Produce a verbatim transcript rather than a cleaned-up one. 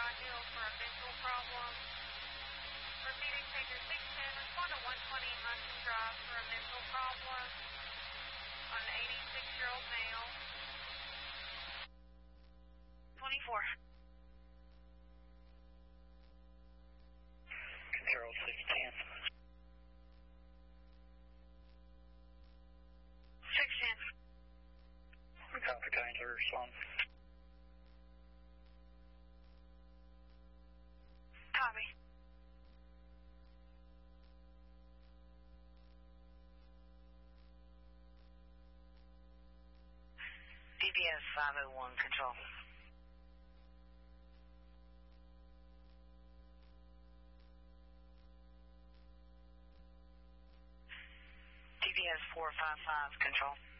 Scott Hill for a mental problem. Repeating pager six ten, respond to one twenty Hudson Drive for a mental problem on an eighty-six-year-old male. twenty-four. Control six ten. six ten. Copy, Danger, respond. Copy. D B S five oh one, control. D B S four five five, control.